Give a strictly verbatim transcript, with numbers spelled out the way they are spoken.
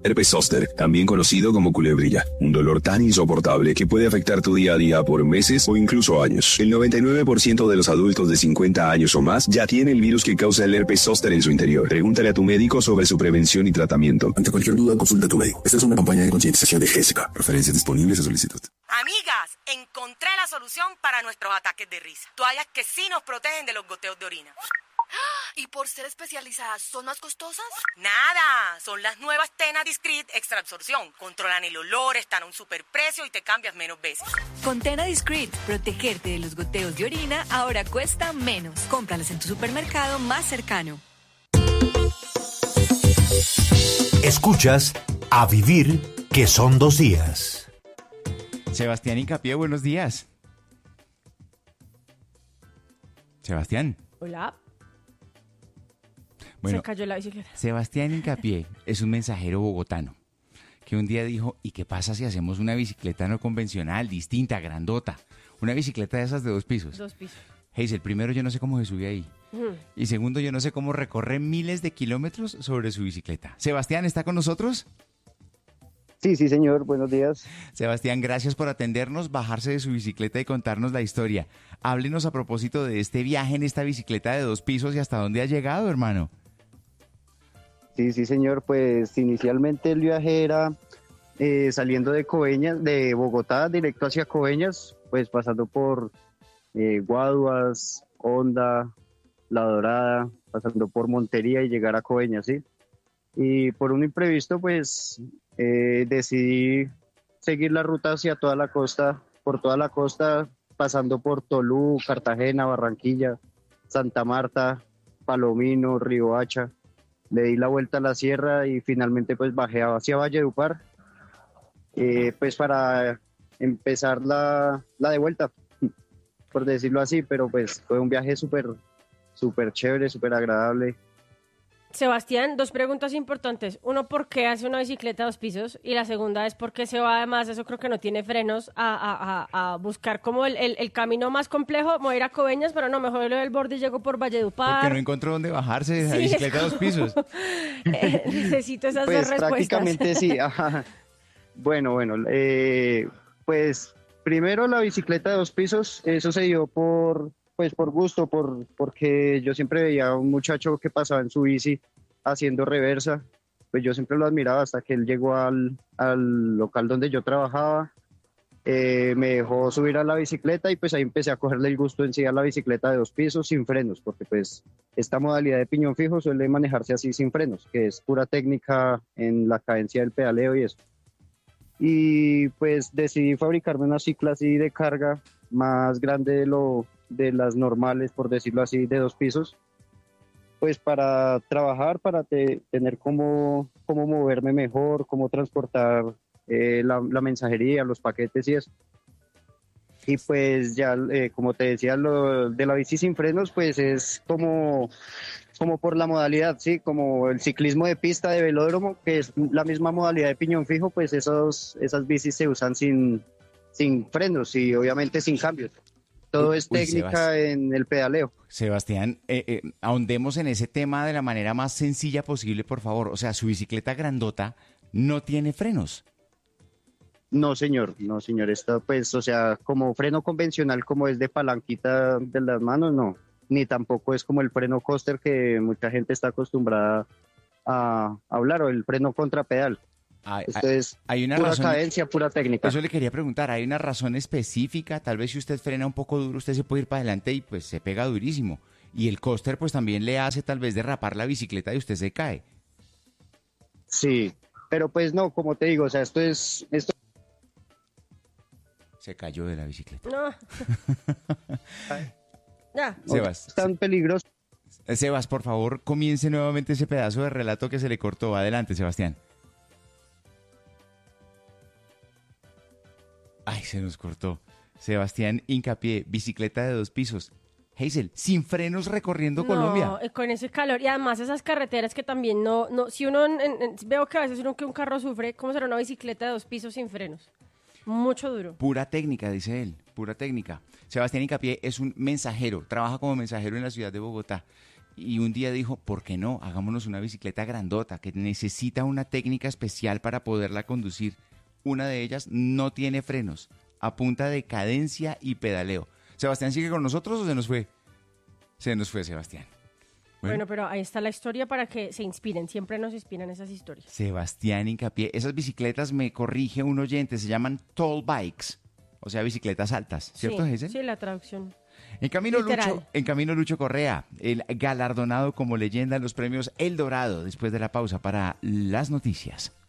Herpes zóster, también conocido como culebrilla, un dolor tan insoportable que puede afectar tu día a día por meses o incluso años. El noventa y nueve por ciento de los adultos de cincuenta años o más ya tiene el virus que causa el herpes zóster en su interior. Pregúntale a tu médico sobre su prevención y tratamiento. Ante cualquier duda, consulta a tu médico. Esta es una campaña de concientización de Gésica. Referencias disponibles a solicitud. Amigas, encontré la solución para nuestros ataques de risa. Toallas que sí nos protegen de los goteos de orina. ¿Y por ser especializadas son más costosas? Nada, son las nuevas Tena Discreet Extra Absorción. Controlan el olor, están a un superprecio y te cambias menos veces. Con Tena Discreet, protegerte de los goteos de orina ahora cuesta menos. Cómpralas en tu supermercado más cercano. Escuchas A Vivir, que son dos días. Sebastián Hincapié, buenos días. Sebastián. Hola. Bueno, se cayó la bicicleta. Sebastián Hincapié es un mensajero bogotano que un día dijo, ¿y qué pasa si hacemos una bicicleta no convencional, distinta, grandota? Una bicicleta de esas de dos pisos. Dos pisos. Hazel, primero yo no sé cómo se sube ahí. Uh-huh. Y segundo, yo no sé cómo recorre miles de kilómetros sobre su bicicleta. Sebastián, ¿está con nosotros? Sí, sí, señor. Buenos días. Sebastián, gracias por atendernos, bajarse de su bicicleta y contarnos la historia. Háblenos a propósito de este viaje en esta bicicleta de dos pisos y hasta dónde ha llegado, hermano. Sí, sí, señor. Pues inicialmente el viaje era eh, saliendo de Coveñas, de Bogotá, directo hacia Coveñas, pues pasando por eh, Guaduas, Honda, La Dorada, pasando por Montería y llegar a Coveñas, ¿sí? Y por un imprevisto, pues eh, decidí seguir la ruta hacia toda la costa, por toda la costa, pasando por Tolú, Cartagena, Barranquilla, Santa Marta, Palomino, Riohacha. Le di la vuelta a la sierra y finalmente pues bajé hacia Valledupar, eh, pues para empezar la, la de vuelta, por decirlo así, pero pues fue un viaje súper, súper chévere, súper agradable. Sebastián, dos preguntas importantes. Uno, ¿por qué hace una bicicleta a dos pisos? Y la segunda es, ¿por qué se va además, eso creo que no tiene frenos, a, a, a, a buscar como el, el, el camino más complejo? Me voy a ir a Coveñas, pero no, mejor le doy el borde y llego por Valledupar. Porque no encontró dónde bajarse de la sí, bicicleta a dos pisos. eh, necesito esas pues dos respuestas. Prácticamente sí. Ajá. Bueno, bueno, eh, pues primero la bicicleta de dos pisos, eso se dio por... Pues por gusto, por porque yo siempre veía a un muchacho que pasaba en su bici haciendo reversa, pues yo siempre lo admiraba hasta que él llegó al, al local donde yo trabajaba, eh, me dejó subir a la bicicleta y pues ahí empecé a cogerle el gusto en sí a la bicicleta de dos pisos sin frenos, porque pues esta modalidad de piñón fijo suele manejarse así sin frenos, que es pura técnica en la cadencia del pedaleo y eso. Y pues decidí fabricarme una cicla así de carga más grande de lo de las normales, por decirlo así, de dos pisos, pues para trabajar, para te, tener cómo, cómo moverme mejor, cómo transportar eh, la, la mensajería, los paquetes y eso. Y pues ya, eh, como te decía, lo de la bici sin frenos, pues es como, como por la modalidad, sí, como el ciclismo de pista de velódromo, que es la misma modalidad de piñón fijo, pues esos, esas bicis se usan sin, sin frenos y obviamente sin cambios. Todo es Uy, técnica Sebastián. en el pedaleo. Sebastián, eh, eh, ahondemos en ese tema de la manera más sencilla posible, por favor. O sea, su bicicleta grandota no tiene frenos. No, señor, no, señor. Esto, pues, o sea, como freno convencional, como es de palanquita de las manos, no. Ni tampoco es como el freno coaster que mucha gente está acostumbrada a hablar, o el freno contrapedal. Hay, Esto hay, es hay una pura razón, cadencia, pura técnica. Eso le quería preguntar, ¿hay una razón específica? Tal vez si usted frena un poco duro, usted se puede ir para adelante y pues se pega durísimo. Y el coaster pues también le hace tal vez derrapar la bicicleta y usted se cae. Sí, pero pues no, como te digo, o sea, esto es... esto Se cayó de la bicicleta. No. Ya. Sebas. Es tan peligroso. Sebas, por favor, comience nuevamente ese pedazo de relato que se le cortó. Adelante, Sebastián. Ay, se nos cortó. Sebastián Hincapié, bicicleta de dos pisos. Hazel, sin frenos recorriendo No, Colombia. eh, con ese calor y además esas carreteras que también no, no si uno, en- en- veo que a veces uno que un carro sufre, ¿cómo será una bicicleta de dos pisos sin frenos? Mucho duro. Pura técnica, dice él, pura técnica. Sebastián Hincapié es un mensajero, trabaja como mensajero en la ciudad de Bogotá. y un día dijo, ¿por qué no? Hagámonos una bicicleta grandota que necesita una técnica especial para poderla conducir. Una de ellas no tiene frenos, a punta de cadencia y pedaleo. ¿Sebastián sigue con nosotros o se nos fue? Se nos fue Sebastián. Bueno. bueno, pero ahí está la historia para que se inspiren. Siempre nos inspiran esas historias. Sebastián Hincapié. Esas bicicletas, me corrige un oyente, se llaman tall bikes. O sea, bicicletas altas. ¿Cierto, sí, Giselle? Sí, la traducción. En camino, Literal. Lucho, en camino Lucho Correa, el galardonado como leyenda en los premios El Dorado, después de la pausa para las noticias.